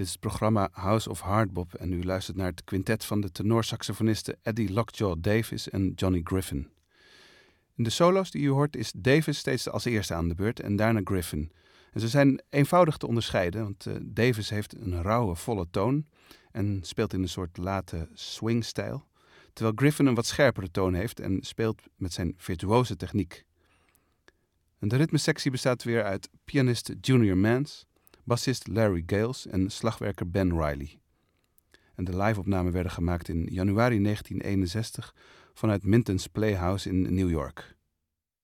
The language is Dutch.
Dit is het programma House of Hardbop en u luistert naar het quintet van de tenorsaxofonisten Eddie Lockjaw Davis en Johnny Griffin. In de solo's die u hoort is Davis steeds als eerste aan de beurt en daarna Griffin. En ze zijn eenvoudig te onderscheiden, want Davis heeft een rauwe, volle toon en speelt in een soort late swingstijl, terwijl Griffin een wat scherpere toon heeft en speelt met zijn virtuose techniek. En de ritmesectie bestaat weer uit pianist Junior Mance, bassist Larry Gales en slagwerker Ben Riley. En de live-opnamen werden gemaakt in januari 1961 vanuit Minton's Playhouse in New York.